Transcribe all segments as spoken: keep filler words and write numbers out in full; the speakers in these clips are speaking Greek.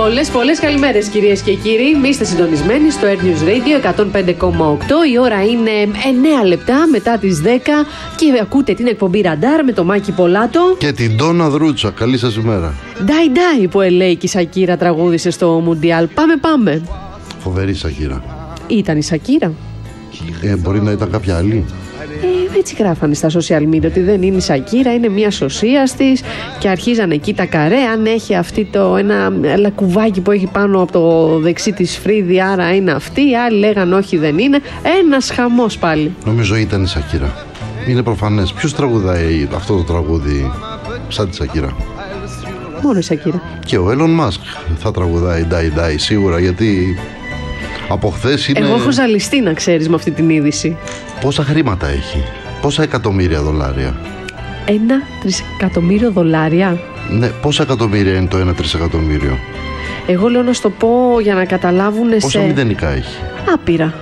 Πολλές πολλές καλημέρες κυρίες και κύριοι. Είστε συντονισμένοι στο Air News Radio εκατόν πέντε κόμμα οκτώ. Η ώρα είναι εννέα λεπτά μετά τις δέκα και ακούτε την εκπομπή Ραντάρ με το Μάκη Πολάτο και την Ντόνα Δρούτσα. Καλή σας ημέρα. Ντάι Ντάι που ελέει και η Σακύρα τραγούδισε στο Μουντιάλ. Πάμε πάμε. Φοβερή Σακύρα. Ήταν η Σακύρα. Ε, μπορεί να ήταν κάποια άλλη. Ε, έτσι γράφανε στα social media ότι δεν είναι η Σακύρα, είναι μια σωσίας της και αρχίζαν εκεί τα καρέ. Αν έχει αυτή το ένα λακκουβάκι που έχει πάνω από το δεξί της φρύδι, άρα είναι αυτή. Οι άλλοι λέγαν όχι, δεν είναι. Ένας χαμός πάλι. Νομίζω ήταν η Σακύρα. Είναι προφανές. Ποιος τραγουδάει αυτό το τραγούδι σαν τη Σακύρα? Μόνο η Σακύρα. Και ο Elon Musk θα τραγουδάει Die Die σίγουρα, γιατί από χθες είναι... Εγώ έχω ζαλιστεί, να ξέρεις, με αυτή την είδηση. Πόσα χρήματα έχει? Πόσα εκατομμύρια δολάρια? Ένα τρισεκατομμύριο δολάρια. Ναι, πόσα εκατομμύρια είναι το ένα τρισεκατομμύριο? Εγώ λέω να σου το πω για να καταλάβουν. Πόσα σε... μηδενικά έχει? Άπειρα.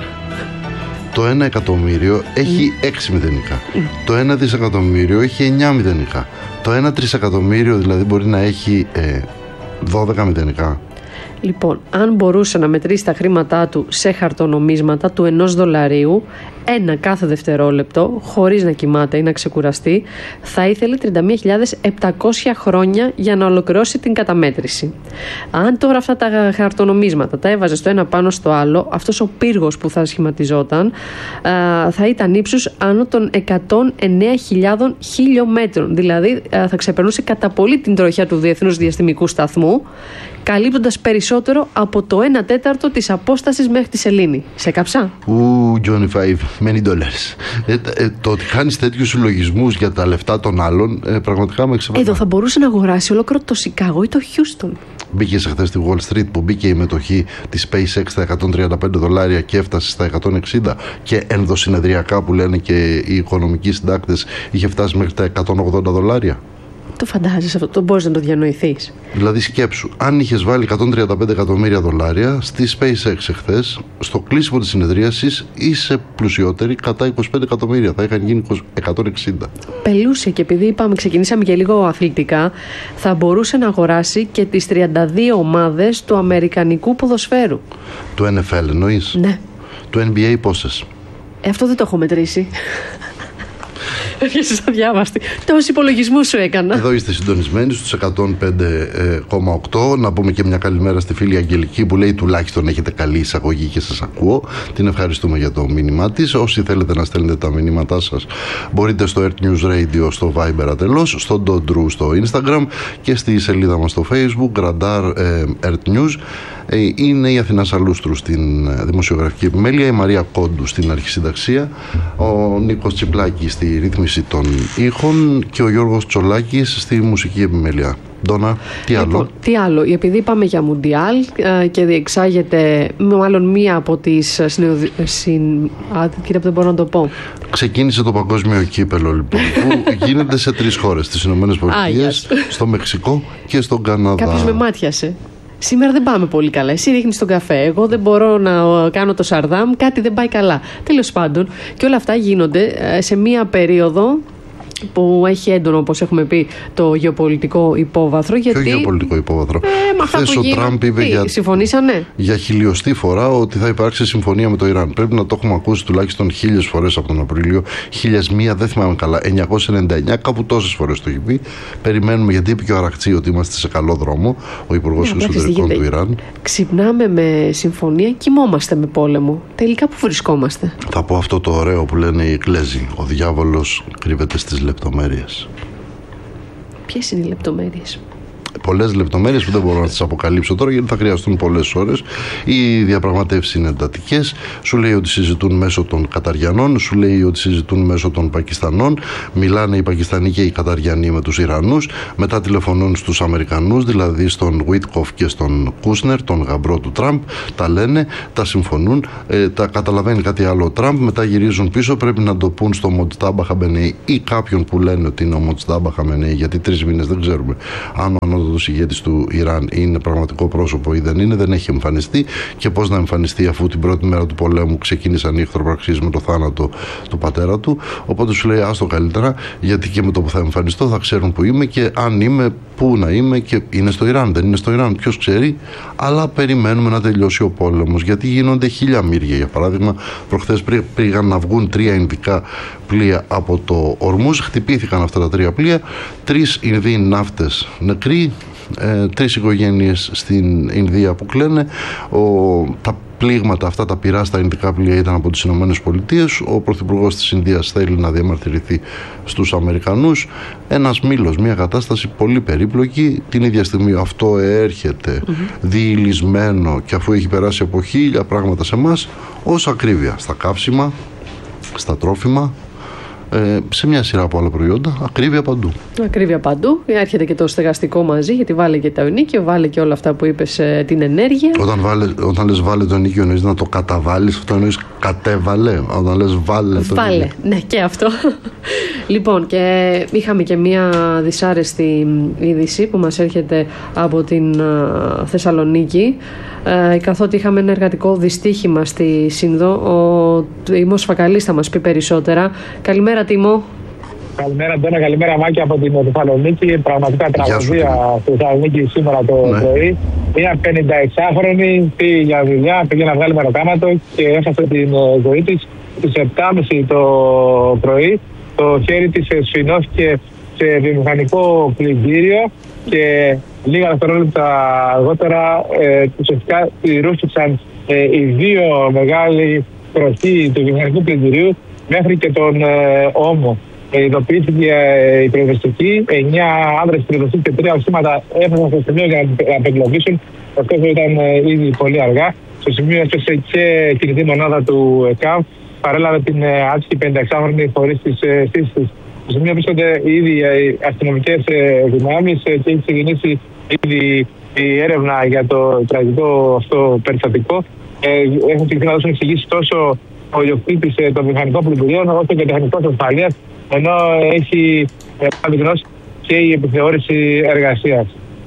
Το ένα εκατομμύριο έχει mm. έξι μηδενικά. Mm. Το ένα δισεκατομμύριο έχει εννιά μηδενικά. Το ένα τρισεκατομμύριο δηλαδή μπορεί να έχει ε, δώδεκα μηδενικά. Λοιπόν, αν μπορούσε να μετρήσει τα χρήματά του σε χαρτονομίσματα του ενός δολαρίου, ένα κάθε δευτερόλεπτο, χωρίς να κοιμάται ή να ξεκουραστεί, θα ήθελε τριάντα μία χιλιάδες επτακόσια χρόνια για να ολοκληρώσει την καταμέτρηση. Αν τώρα αυτά τα χαρτονομίσματα τα έβαζε στο ένα πάνω στο άλλο, αυτός ο πύργος που θα σχηματιζόταν θα ήταν ύψους άνω των εκατόν εννέα χιλιάδων χιλιόμετρων. Δηλαδή θα ξεπερνούσε κατά πολύ την τροχιά του Διεθνούς Διαστημικού Σταθμού, καλύπτοντας περισσότερο από το ένα τέταρτο της απόστασης μέχρι τη σελήνη. Σε κάψα? Ου, Johnny Five, many dollars. Ε, ε, το ότι κάνεις τέτοιους συλλογισμούς για τα λεφτά των άλλων, ε, πραγματικά με εξεπερνά. Εδώ θα μπορούσε να αγοράσει ολόκληρο το Σικάγο ή το Χιούστον. Μπήκε χθες στη Wall Street που μπήκε η μετοχή της SpaceX στα εκατόν τριάντα πέντε δολάρια και έφτασε στα εκατόν εξήντα, και ενδοσυνεδριακά που λένε και οι οικονομικοί συντάκτες είχε φτάσει μέχρι τα εκατόν ογδόντα δολάρια. Το φαντάζεσαι αυτό, το μπορείς να το διανοηθείς? Δηλαδή σκέψου, αν είχες βάλει εκατόν τριάντα πέντε εκατομμύρια δολάρια στη SpaceX εχθές, στο κλείσιμο της συνεδρίασης είσαι πλουσιότερη κατά είκοσι πέντε εκατομμύρια, θα είχαν γίνει εκατόν εξήντα. Πελούσε, και επειδή είπαμε, ξεκινήσαμε και λίγο αθλητικά, θα μπορούσε να αγοράσει και τις τριάντα δύο ομάδες του αμερικανικού ποδοσφαίρου. Του N F L εννοείς? Ναι. Του N B A πόσες? Ε, αυτό δεν το έχω μετρήσει. Έρχεσαι σαν διάβαστη. Τόσους υπολογισμούς σου έκανα. Εδώ είστε συντονισμένοι στους εκατόν πέντε κόμμα οκτώ. Να πούμε και μια καλημέρα στη φίλη Αγγελική που λέει τουλάχιστον έχετε καλή εισαγωγή και σας ακούω. Την ευχαριστούμε για το μήνυμά της. Όσοι θέλετε να στέλνετε τα μήνυματά σας, μπορείτε στο Earth News Radio, στο Viber ατελώς, στο Dodru στο Instagram και στη σελίδα μας στο Facebook, Radar ε, Earth News. Είναι η Αθηνά Σαλούστρου στην δημοσιογραφική επιμέλεια, η Μαρία Κόντου στην αρχισυνταξία, ο Νίκος Τσιπλάκης στη ρύθμιση των ήχων και ο Γιώργος Τσολάκης στη μουσική επιμέλεια. Ντόνα, τι άλλο? Λοιπόν, τι άλλο, επειδή είπαμε για Μουντιάλ και διεξάγεται μάλλον μία από τις συνοδι... συν... Α, κύριε, δεν μπορώ να το πω. Ξεκίνησε το παγκόσμιο κύπελο, λοιπόν, που γίνεται σε τρεις χώρες, στις Ηνωμένες Πολιτείες, στο Μεξικό και στον Καναδά. Κάποιος με μάτιασε. Σήμερα δεν πάμε πολύ καλά. Εσύ ρίχνεις τον καφέ. Εγώ δεν μπορώ να κάνω το σαρδάμ. Κάτι δεν πάει καλά. Τέλος πάντων, και όλα αυτά γίνονται σε μία περίοδο που έχει έντονο, όπως έχουμε πει, το γεωπολιτικό υπόβαθρο. Γιατί... Ποιο γεωπολιτικό υπόβαθρο? Ε, Χθες ο Τραμπ είπε για... συμφωνήσανε για χιλιοστή φορά ότι θα υπάρξει συμφωνία με το Ιράν. Πρέπει να το έχουμε ακούσει τουλάχιστον χίλιες φορές από τον Απρίλιο. Χίλιες μία, δεν θυμάμαι καλά. εννιακόσια ενενήντα εννιά, κάπου τόσες φορές το έχει πει. Περιμένουμε, γιατί είπε και ο Αρακτσί ότι είμαστε σε καλό δρόμο, ο Υπουργός Εξωτερικών του Ιράν. Ξυπνάμε με συμφωνία, κοιμόμαστε με πόλεμο. Τελικά πού βρισκόμαστε? Θα πω αυτό το ωραίο που λένε οι Εκκλέζοι. Ο διάβολος κρύβεται στις λεπτομέρειες. Ποιες είναι οι λεπτομέρειες? Πολλές λεπτομέρειες που δεν μπορώ να τις αποκαλύψω τώρα, γιατί θα χρειαστούν πολλές ώρες. Οι διαπραγματεύσεις είναι εντατικές. Σου λέει ότι συζητούν μέσω των Καταριανών, σου λέει ότι συζητούν μέσω των Πακιστανών. Μιλάνε οι Πακιστανοί και οι Καταριανοί με τους Ιρανούς. Μετά τηλεφωνούν στους Αμερικανούς, δηλαδή στον Βίτκοφ και στον Κούσνερ, τον γαμπρό του Τραμπ. Τα λένε, τα συμφωνούν, ε, τα καταλαβαίνει κάτι άλλο ο Τραμπ. Μετά γυρίζουν πίσω, πρέπει να το πούν στο Μοτστάμπα Χαμπενέι ή κάποιον που λένε ότι είναι ο Μοτστάμπα Χαμπενέι, γιατί τρεις μήνες δεν ξέρουμε αν ο ανώτατος ηγέτης του Ιράν είναι πραγματικό πρόσωπο ή δεν είναι, δεν έχει εμφανιστεί, και πώς να εμφανιστεί αφού την πρώτη μέρα του πολέμου ξεκίνησαν οι εχθροπραξίες με το θάνατο του πατέρα του. Οπότε σου λέει άστο καλύτερα, γιατί και με το που θα εμφανιστώ θα ξέρουν που είμαι και αν είμαι, πού να είμαι, και είναι στο Ιράν, δεν είναι στο Ιράν, ποιος ξέρει. Αλλά περιμένουμε να τελειώσει ο πόλεμος, γιατί γίνονται χίλια μύρια. Για παράδειγμα, προχθές πήγαν να βγουν τρία ινδικά πλοία από το Ορμούζ, χτυπήθηκαν αυτά τα τρία πλοία, τρεις Ινδοί ναύτες νεκροί, ε, τρεις οικογένειες στην Ινδία που κλαίνε. Ο, τα πλήγματα αυτά, τα πυρά στα ινδικά πλοία ήταν από τις Ηνωμένες Πολιτείες. Ο Πρωθυπουργός της Ινδίας θέλει να διαμαρτυρηθεί στους Αμερικανούς. Ένας μήλος, μια κατάσταση πολύ περίπλοκη. Την ίδια στιγμή αυτό έρχεται mm-hmm. διηλυσμένο, και αφού έχει περάσει από χίλια πράγματα σε εμάς, ως ακρίβεια στα καύσιμα, στα τρόφιμα, σε μια σειρά από άλλα προϊόντα, ακρίβεια παντού. Ακρίβεια παντού. Έρχεται και το στεγαστικό μαζί, γιατί βάλε και το ενοίκιο, βάλε και όλα αυτά που είπες, την ενέργεια. Όταν, βάλε, όταν λες βάλε το ενοίκιο, εννοείς να το καταβάλεις, αυτό εννοείς κατέβαλε. Όταν λες βάλε το βάλε, ενοίκιο. Ναι, και αυτό. Λοιπόν, και είχαμε και μια δυσάρεστη είδηση που μας έρχεται από την Θεσσαλονίκη, ε, καθότι είχαμε ένα εργατικό δυστύχημα στη Σύνδο. Ο Τίμος Φακαλής θα μας πει περισσότερα. Καλημέρα, Τίμο. Καλημέρα, Ντένα, καλημέρα, Μάκη, από την Θεσσαλονίκη. Πραγματικά τραγωδία στη Θεσσαλονίκη σήμερα το ναι. πρωί. Μια πενηνταεξάχρονη πήγε για δουλειά, πήγε να βγάλει μεροκάματο και έχασε την ζωή της. Στις επτά και μισή το πρωί το χέρι της σφινώθηκε σε βιομηχανικό πλυντήριο και λίγα δευτερόλεπτα αργότερα ε, ουσιαστικά ρούφηξαν ε, οι δύο μεγάλοι τροχοί του βιομηχανικού πλυντηρίου μέχρι και τον ε, ώμο. Ε, ειδοποιήθηκε ε, η πυροσβεστική, εννιά άνδρες πυροσβεστικοί και τρία οχήματα έφτασαν στο σημείο για να απεγκλωβίσουν. Αυτό ήταν ε, ήδη πολύ αργά. Στο σημείο έφτασε και η κινητή μονάδα του ΕΚΑΒ, παρέλαβε την ε, άτυχη πενηνταεξάχρονη χωρίς τις ε, στήσεις της. Στο σημείο βρίσκονται ήδη οι αστυνομικές ε, δυνάμεις ε, και έχει ξεκινήσει ήδη η έρευνα για το τραγικό αυτό περιστατικό. Ε, έχουν ξεκινήσει να δώσουν εξηγήσεις τόσο ο ιδιοκτήτης ε, των μηχανικών πλυντηρίων όσο και τεχνικός ασφαλείας, ενώ έχει ανακοινώσει και η επιθεώρηση εργασίας.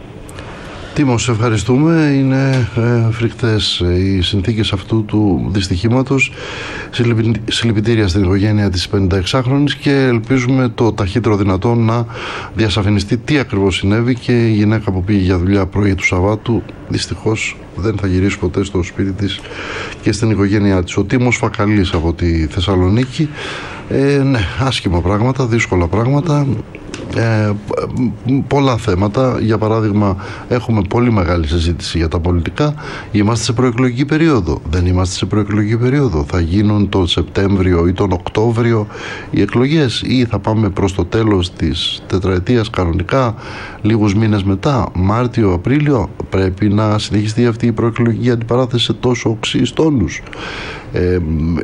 Τίμο, σε ευχαριστούμε. Είναι ε, φρικτές οι συνθήκες αυτού του δυστυχήματος. Συλληπιτήρια στην οικογένεια της πενηνταεξάχρονης και ελπίζουμε το ταχύτερο δυνατόν να διασαφινιστεί τι ακριβώς συνέβη, και η γυναίκα που πήγε για δουλειά πρωί του Σαββάτου δυστυχώς δεν θα γυρίσει ποτέ στο σπίτι της και στην οικογένειά της. Ο Τίμος Φακαλής από τη Θεσσαλονίκη. Ε, ναι, άσχημα πράγματα, δύσκολα πράγματα. Ε, πολλά θέματα. Για παράδειγμα, έχουμε πολύ μεγάλη συζήτηση για τα πολιτικά. Είμαστε σε προεκλογική περίοδο, δεν είμαστε σε προεκλογική περίοδο? Θα γίνουν τον Σεπτέμβριο ή τον Οκτώβριο οι εκλογές, ή θα πάμε προς το τέλος της τετραετίας κανονικά λίγους μήνες μετά, Μάρτιο, Απρίλιο? Πρέπει να συνεχιστεί αυτή η προεκλογική αντιπαράθεση σε τόσο οξύς τόνους? ε,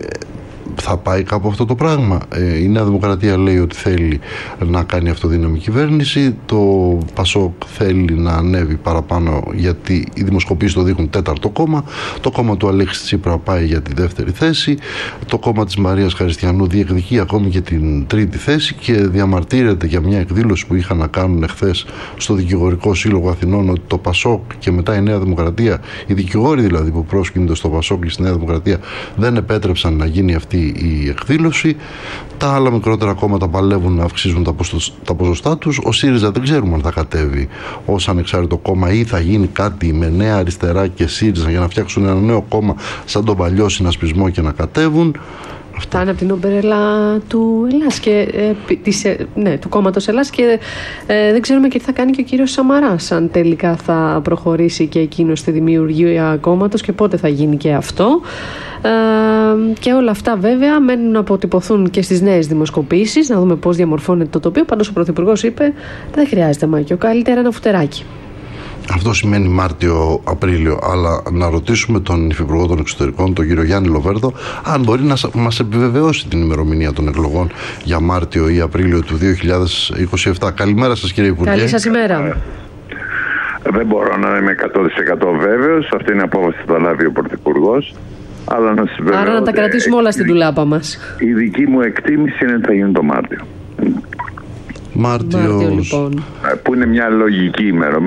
Θα πάει κάπου αυτό το πράγμα? Ε, η Νέα Δημοκρατία λέει ότι θέλει να κάνει αυτοδύναμη κυβέρνηση. Το Πασόκ θέλει να ανέβει παραπάνω, γιατί οι δημοσκοπήσεις το δείχνουν τέταρτο κόμμα. Το κόμμα του Αλέξη Τσίπρα πάει για τη δεύτερη θέση. Το κόμμα της Μαρίας Χαριστιανού διεκδικεί ακόμη και την τρίτη θέση και διαμαρτύρεται για μια εκδήλωση που είχαν να κάνουν εχθές στο Δικηγορικό Σύλλογο Αθηνών, ότι το Πασόκ και μετά η Νέα Δημοκρατία, οι δικηγόροι δηλαδή που πρόσκυνται στο Πασόκ και στη Νέα Δημοκρατία, δεν επέτρεψαν να γίνει αυτή η εκδήλωση. Τα άλλα μικρότερα κόμματα παλεύουν να αυξήσουν τα, ποσο, τα ποσοστά τους. Ο ΣΥΡΙΖΑ δεν ξέρουμε αν θα κατέβει ως ανεξάρτητο κόμμα ή θα γίνει κάτι με Νέα Αριστερά και ΣΥΡΙΖΑ για να φτιάξουν ένα νέο κόμμα σαν τον παλιό συνασπισμό και να κατέβουν. Αυτά είναι από την ομπερέλα του Ελλάς και, ε, της, ε, ναι, του κόμματος Ελλάς, και ε, δεν ξέρουμε και τι θα κάνει και ο κύριος Σαμαράς, αν τελικά θα προχωρήσει και εκείνος στη δημιουργία κόμματος και πότε θα γίνει και αυτό. Ε, και όλα αυτά βέβαια μένουν να αποτυπωθούν και στις νέες δημοσκοπήσεις, να δούμε πώς διαμορφώνεται το τοπίο. Πάντως ο Πρωθυπουργός είπε δεν χρειάζεται Μάκιο, καλύτερα ένα φουτεράκι. Αυτό σημαίνει Μάρτιο-Απρίλιο, αλλά να ρωτήσουμε τον Υφυπουργό των Εξωτερικών, τον κύριο Γιάννη Λοβέρδο, αν μπορεί να μας επιβεβαιώσει την ημερομηνία των εκλογών για Μάρτιο ή Απρίλιο του δύο χιλιάδες είκοσι επτά. Καλημέρα σας, κύριε Υπουργέ. Καλή σας ημέρα. Δεν μπορώ να είμαι εκατό τοις εκατό βέβαιος, αυτή είναι η απόφαση που θα λάβει ο Πρωθυπουργός. Αλλά να σας Άρα να τα κρατήσουμε όλα στην τουλάπα μας. Η δική μου εκτίμηση είναι ότι θα γίνει το Μάρτιο. Μάρτιο, λοιπόν. Που είναι μια λογική ημερομηνία.